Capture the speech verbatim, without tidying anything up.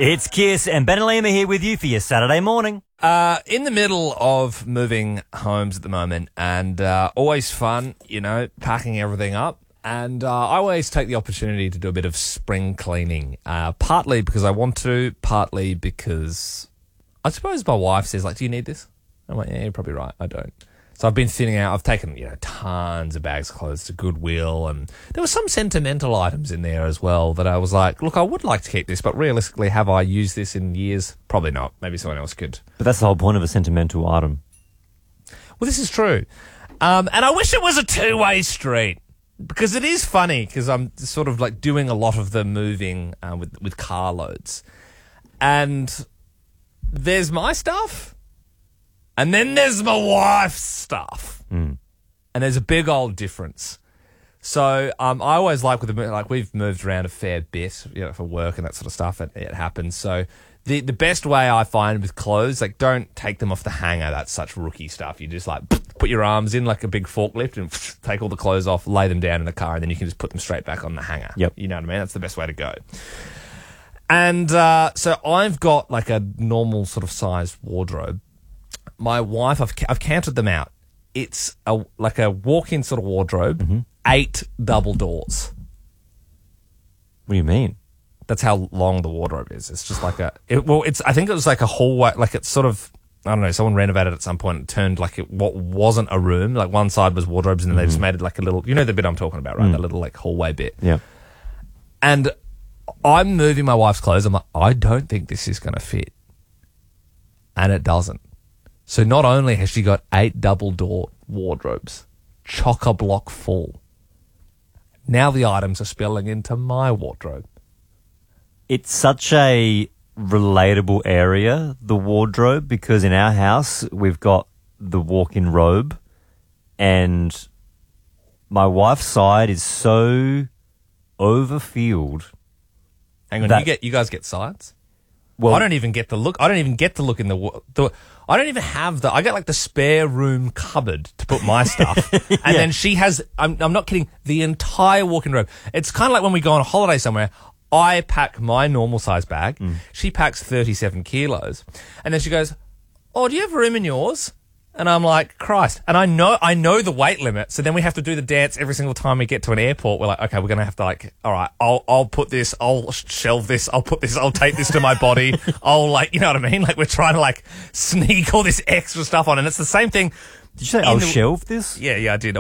It's Kiss and Ben and Liam are here with you for your Saturday morning. Uh, in the middle of moving homes at the moment, and uh, always fun, you know, packing everything up. And uh, I always take the opportunity to do a bit of spring cleaning, uh, partly because I want to, partly because I suppose my wife says, like, do you need this? I'm like, yeah, you're probably right. I don't. So I've been thinning out. I've taken, you know, tons of bags of clothes to Goodwill, and there were some sentimental items in there as well that I was like, look, I would like to keep this, but realistically, have I used this in years? Probably not. Maybe someone else could. But that's the whole point of a sentimental item. Well, this is true. Um, and I wish it was a two-way street, because it is funny, because I'm sort of like doing a lot of the moving uh, with, with carloads. And there's my stuff. And then there's my wife's stuff. Mm. And there's a big old difference. So um, I always like, with the, like we've moved around a fair bit, you know, for work and that sort of stuff. It, it happens. So the the best way I find with clothes, like, don't take them off the hanger. That's such rookie stuff. You just like put your arms in like a big forklift and take all the clothes off, lay them down in the car, and then you can just put them straight back on the hanger. Yep. You know what I mean? That's the best way to go. And uh, so I've got like a normal sort of sized wardrobe. My wife, I've I've counted them out. It's a like a walk-in sort of wardrobe, mm-hmm. eight double doors. What do you mean? That's how long the wardrobe is. It's just like a it, well, it's I think it was like a hallway, like it's sort of I don't know. Someone renovated at some point and turned like it what wasn't a room. Like one side was wardrobes, and then mm-hmm. they just made it like a little. You know the bit I'm talking about, right? Mm. The little like hallway bit. Yeah. And I'm moving my wife's clothes. I'm like, I don't think this is going to fit, and it doesn't. So not only has she got eight double-door wardrobes, chock-a-block full, now the items are spilling into my wardrobe. It's such a relatable area, the wardrobe, because in our house we've got the walk-in robe, and my wife's side is so overfilled. Hang on, that- you get you guys get sides? Well, I don't even get to look. I don't even get to look in the, the. I don't even have the. I get like the spare room cupboard to put my stuff, and Yeah. then she has. I'm, I'm not kidding. The entire walk-in robe. It's kind of like when we go on a holiday somewhere. I pack my normal size bag. Mm. She packs thirty-seven kilos, and then she goes, "Oh, do you have room in yours?" And I'm like, Christ. And I know, I know the weight limit. So then we have to do the dance every single time we get to an airport. We're like, okay, we're going to have to like, all right, I'll, I'll put this, I'll shelve this, I'll put this, I'll take this to my body. I'll like, you know what I mean? Like we're trying to like sneak all this extra stuff on. And it's the same thing. Did you say I'll the, shelve this? Yeah, yeah, I did.